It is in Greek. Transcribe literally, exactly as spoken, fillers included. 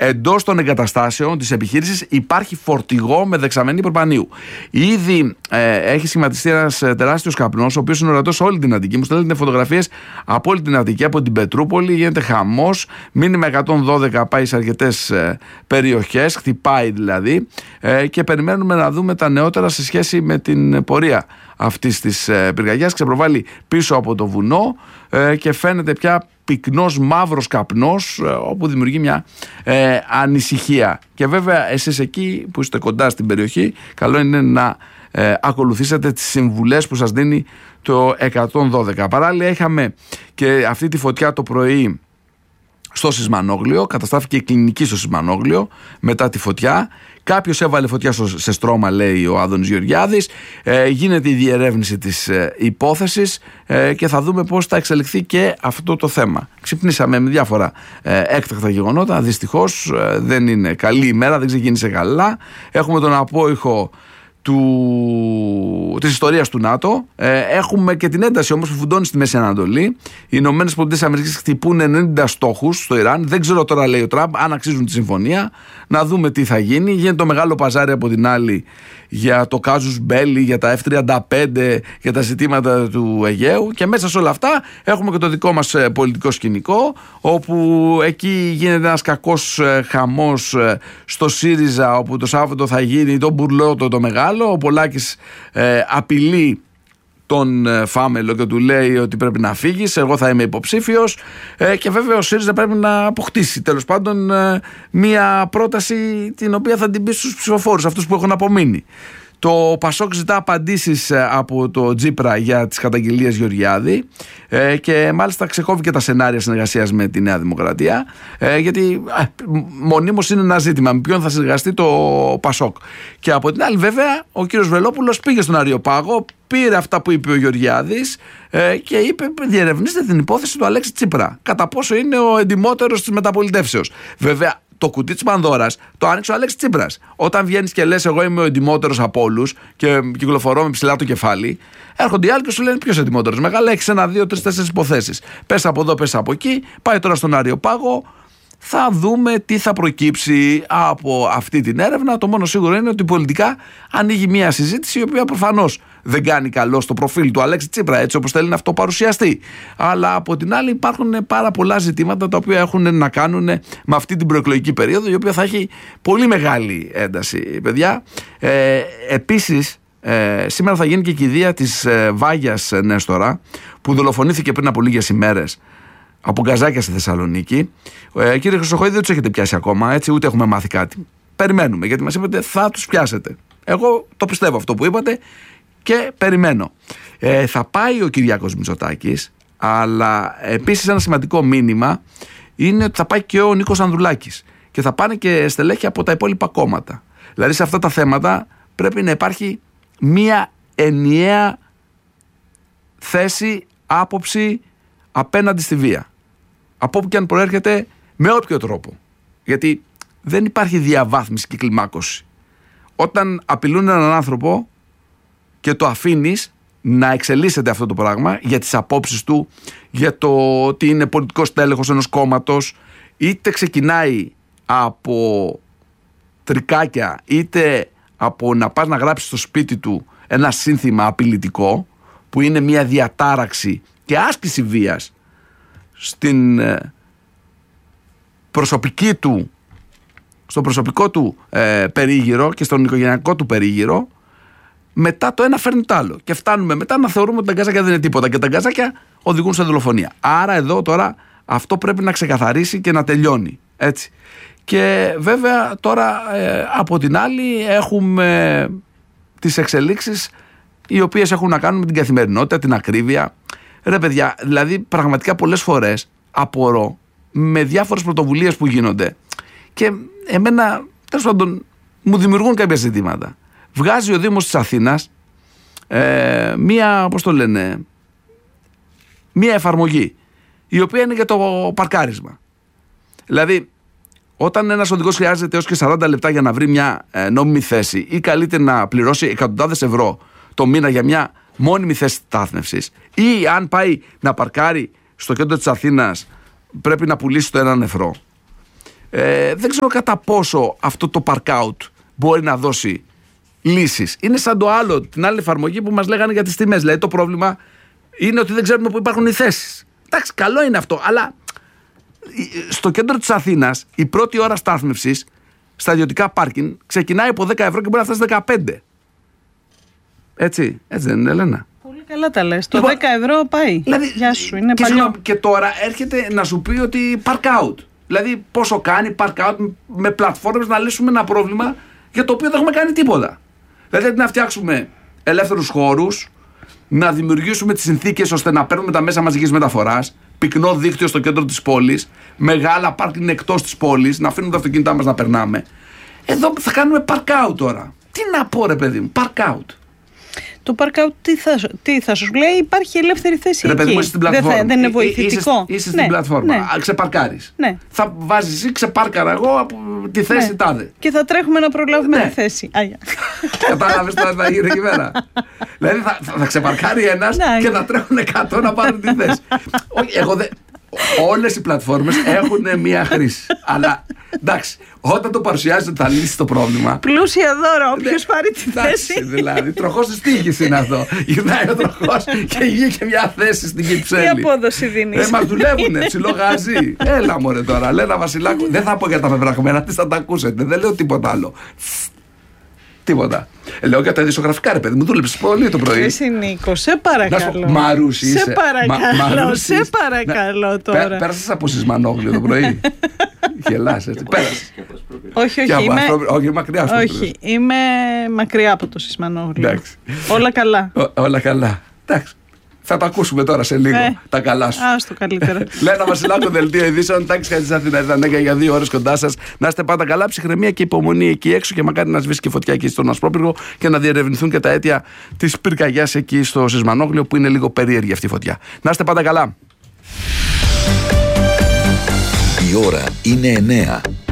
εντός των εγκαταστάσεων της επιχείρησης υπάρχει φορτηγό με δεξαμενή προπανίου. Ήδη ε, έχει σχηματιστεί ένας τεράστιος καπνός, ο οποίος είναι ορατός σε όλη την Αττική. Μου στέλνετε φωτογραφίες από όλη την Αττική, από την Πετρούπολη. Γίνεται χαμός. Μήνυμα εκατόν δώδεκα πάει σε αρκετές ε, περιοχές, χτυπάει δηλαδή, ε, και περιμένουμε να δούμε τα νεότερα σε σχέση με την πορεία αυτής της ε, πυρκαγιάς. Ξεπροβάλλει πίσω από το βουνό ε, και φαίνεται πια πυκνός μαύρος καπνός, ε, όπου δημιουργεί μια ε, ανησυχία. Και βέβαια εσείς εκεί που είστε κοντά στην περιοχή, καλό είναι να ε, ακολουθήσετε τις συμβουλές που σας δίνει το εκατόν δώδεκα. Παράλληλα είχαμε και αυτή τη φωτιά το πρωί στο Σισμανόγλιο, καταστράφηκε η κλινική στο Σισμανόγλιο μετά τη φωτιά. Κάποιος έβαλε φωτιά στο, σε στρώμα, λέει ο Άδωνης Γεωργιάδης. Ε, γίνεται η διερεύνηση της ε, υπόθεσης ε, και θα δούμε πώς θα εξελιχθεί και αυτό το θέμα. Ξυπνήσαμε με διάφορα ε, έκτακτα γεγονότα. Δυστυχώς ε, δεν είναι καλή ημέρα, δεν ξεκίνησε καλά. Έχουμε τον απόϊχο του, της ιστορίας του ΝΑΤΟ. Ε, έχουμε και την ένταση όμως που φουντώνει στη Μέση Ανατολή. Οι Ηνωμένες Πολιτείες Αμερικής χτυπούν ενενήντα στόχους στο Ιράν. Δεν ξέρω τώρα, λέει ο Τραμπ, αν αξίζουν τη συμφωνία. Να δούμε τι θα γίνει. Γίνεται το μεγάλο παζάρι από την άλλη για το κάζους μπέλι, για τα εφ τριάντα πέντε, για τα ζητήματα του Αιγαίου. Και μέσα σε όλα αυτά έχουμε και το δικό μας πολιτικό σκηνικό, όπου εκεί γίνεται ένας κακός χαμός στο ΣΥΡΙΖΑ, όπου το Σάββατο θα γίνει το μπουρλότο το μεγάλο. Ο Πολάκης ε, απειλεί τον ε, Φάμελο και του λέει ότι πρέπει να φύγεις, εγώ θα είμαι υποψήφιος, ε, και βέβαια ο ΣΥΡΙΖΑ πρέπει να αποκτήσει τέλος πάντων ε, μία πρόταση την οποία θα την πει στους ψηφοφόρους, αυτούς που έχουν απομείνει. Το Πασόκ ζητά απαντήσεις από το Τζίπρα για τις καταγγελίες Γεωργιάδη ε, και μάλιστα ξεκόβει και τα σενάρια συνεργασίας με τη Νέα Δημοκρατία, ε, γιατί ε, μονίμως είναι ένα ζήτημα με ποιον θα συνεργαστεί το Πασόκ. Και από την άλλη βέβαια ο κύριος Βελόπουλος πήγε στον Αριοπάγο, πήρε αυτά που είπε ο Γεωργιάδης ε, και είπε διερευνήστε την υπόθεση του Αλέξη Τσίπρα, κατά πόσο είναι ο εντιμότερος της μεταπολιτεύσεως. Βέβαια το κουτί της Πανδώρας το άνοιξε ο Αλέξης Τσίπρας. Όταν βγαίνεις και λες εγώ είμαι ο εντιμότερος από όλους και κυκλοφορώ με ψηλά το κεφάλι, έρχονται οι άλλοι και σου λένε ποιος εντιμότερος. Μεγάλα, έχεις ένα, δύο, τρεις, τέσσερις υποθέσεις. Πες από εδώ, πες από εκεί. Πάει τώρα στον Αριοπάγο. Θα δούμε τι θα προκύψει από αυτή την έρευνα. Το μόνο σίγουρο είναι ότι πολιτικά ανοίγει μια συζήτηση η οποία προφανώς δεν κάνει καλό στο προφίλ του Αλέξη Τσίπρα, έτσι όπως θέλει να αυτοπαρουσιαστεί. Αλλά από την άλλη υπάρχουν πάρα πολλά ζητήματα τα οποία έχουν να κάνουν με αυτή την προεκλογική περίοδο, η οποία θα έχει πολύ μεγάλη ένταση, παιδιά. Ε, επίσης, ε, σήμερα θα γίνει και η κηδεία της ε, Βάγιας Νέστορα, που δολοφονήθηκε πριν από λίγες ημέρες από γκαζάκια στη Θεσσαλονίκη. Ε, κύριε Χρυσοχοίδη, δεν τους έχετε πιάσει ακόμα, έτσι, ούτε έχουμε μάθει κάτι. Περιμένουμε, γιατί μας είπατε θα τους πιάσετε. Εγώ το πιστεύω αυτό που είπατε και περιμένω. Ε, θα πάει ο Κυριάκος Μητσοτάκης, αλλά επίσης ένα σημαντικό μήνυμα είναι ότι θα πάει και ο Νίκος Ανδρουλάκης και θα πάνε και στελέχη από τα υπόλοιπα κόμματα. Δηλαδή σε αυτά τα θέματα πρέπει να υπάρχει μία ενιαία θέση, άποψη απέναντι στη βία. Από όπου και αν προέρχεται, με όποιο τρόπο. Γιατί δεν υπάρχει διαβάθμιση και κλιμάκωση. Όταν απειλούν έναν άνθρωπο και το αφήνεις να εξελίσσεται αυτό το πράγμα για τις απόψεις του, για το ότι είναι πολιτικός τέλεχος ενός κόμματος, είτε ξεκινάει από τρικάκια, είτε από να πας να γράψεις στο σπίτι του ένα σύνθημα απειλητικό, που είναι μια διατάραξη και άσκηση βίας στην προσωπική του, στο προσωπικό του ε, περίγυρο και στον οικογενειακό του περίγυρο, μετά το ένα φέρνει το άλλο. Και φτάνουμε μετά να θεωρούμε ότι τα γκαζάκια δεν είναι τίποτα και τα γκαζάκια οδηγούν σε δολοφονία. Άρα εδώ τώρα αυτό πρέπει να ξεκαθαρίσει και να τελειώνει. Έτσι. Και βέβαια τώρα ε, από την άλλη έχουμε τις εξελίξεις οι οποίες έχουν να κάνουν με την καθημερινότητα, την ακρίβεια. Ρε παιδιά, δηλαδή πραγματικά πολλές φορές απορώ με διάφορες πρωτοβουλίες που γίνονται και εμένα τέλος πάντων μου δημιουργούν κάποια ζητήματα. Βγάζει ο Δήμος της Αθήνας ε, μία, πώς το λένε, μία εφαρμογή η οποία είναι για το παρκάρισμα. Δηλαδή όταν ένας οδηγός χρειάζεται έως και σαράντα λεπτά για να βρει μια ε, νόμιμη θέση ή καλείται να πληρώσει εκατοντάδες ευρώ το μήνα για μια μόνιμη θέση στάθμευσης, ή αν πάει να παρκάρει στο κέντρο της Αθήνας πρέπει να πουλήσει το έναν ευρώ. Ε, δεν ξέρω κατά πόσο αυτό το parkout μπορεί να δώσει λύσεις. Είναι σαν το άλλο, την άλλη εφαρμογή που μας λέγανε για τις τιμές. Δηλαδή το πρόβλημα είναι ότι δεν ξέρουμε πού υπάρχουν οι θέσεις. Εντάξει, καλό είναι αυτό, αλλά στο κέντρο της Αθήνας η πρώτη ώρα στάθμευσης στα ιδιωτικά πάρκινγκ ξεκινάει από δέκα ευρώ και μπορεί να φτάσει δεκαπέντε. Έτσι, έτσι δεν είναι, Ελένα? Πολύ καλά τα λες. Το λοιπόν, δέκα ευρώ πάει. Δηλαδή, γεια σου, είναι και, παλιό. και τώρα έρχεται να σου πει ότι park out. Δηλαδή πόσο κάνει park out με πλατφόρμες να λύσουμε ένα πρόβλημα για το οποίο δεν έχουμε κάνει τίποτα. Δηλαδή να φτιάξουμε ελεύθερους χώρους, να δημιουργήσουμε τις συνθήκες ώστε να παίρνουμε τα μέσα μαζικής μεταφοράς, πυκνό δίκτυο στο κέντρο της πόλης, μεγάλα πάρκινγκ εκτός της πόλης, να αφήνουμε τα αυτοκίνητά μας να περνάμε. Εδώ θα κάνουμε park out τώρα. Τι να πω, ρε παιδί μου, park out. Το park out τι θα, τι θα σου λέει, υπάρχει ελεύθερη θέση. Ρε παιδί μου, είσαι στην πλατφόρμα. Δεν, δεν είναι βοηθητικό. Είσαι, είσαι ναι, στην πλατφόρμα. Ναι. Ξεπαρκάρεις. Ναι. Θα βάζεις εσύ, ξεπάρκαρα εγώ από τη θέση ναι. τάδε. Και θα τρέχουμε να προλάβουμε ναι. τη θέση. Κατάλαβες τώρα θα γίνει εκεί πέρα. Δηλαδή θα, θα, θα ξεπαρκάρει ένας ναι. και θα τρέχουν εκατό να πάρουν τη θέση. Όχι, εγώ δεν. Όλες οι πλατφόρμες έχουν μία χρήση. Αλλά εντάξει, όταν το παρουσιάζει ότι θα λύσει το πρόβλημα. Πλούσια δώρα, όποιος πάρει τη θέση. Δηλαδή, τροχός της τύχης είναι αυτό. Γυρνάει ο τροχός και βγήκε μια θέση στην Κυψέλη. Τι απόδοση δίνεις? Δεν μας δουλεύουνε, ψιλογαζί. Έλα μωρέ τώρα, Λένα Βασιλάκου. Δεν θα πω για τα πεπραγμένα, τι θα τα ακούσετε. Δεν λέω τίποτα άλλο. Τίποτα. Ε, λέω για τα ειδησιογραφικά, ρε παιδί μου, δούλεψε πολύ το πρωί. Εσύ Νίκο, σε παρακαλώ. Μαρούσι είσαι. Σε παρακαλώ, Μα, σε παρακαλώ τώρα. Πέ, πέρασες από Σισμανόγλιο το πρωί. Γελάς έτσι. Πέρασες. Όχι, όχι. Είμαι... όχι, μακριά σου. Όχι, είμαι μακριά από το Σισμανόγλιο. Εντάξει. Όλα καλά. Ό, όλα καλά. Εντάξει. Θα το ακούσουμε τώρα σε λίγο. Ε, τα καλά σου. Άστο καλύτερα. Λένα Βασιλάκου, δελτίο ειδήσεων. Τάξη Χατζη Αθήνα. Ήταν για δύο ώρες κοντά σας. Να είστε πάντα καλά, ψυχραιμία και υπομονή εκεί έξω και μακάρι να σβήσει και φωτιά εκεί στον Ασπρόπυργο και να διερευνηθούν και τα αίτια της πυρκαγιάς εκεί στο Σισμανόγλιο που είναι λίγο περίεργη αυτή η φωτιά. Να είστε πάντα καλά. Η ώρα είναι εννέα.